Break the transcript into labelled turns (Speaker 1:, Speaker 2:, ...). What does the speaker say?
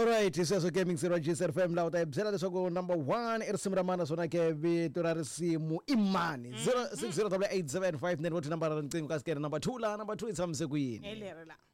Speaker 1: Alright, so gaming sira GSFM la uta bzela leswaku number 1 irisimu ra mana sona ke vito ra risimu Imani 060875 network number ra rinqingo ka skere number 2 la number 2 itshamiseke kuyini
Speaker 2: Elero la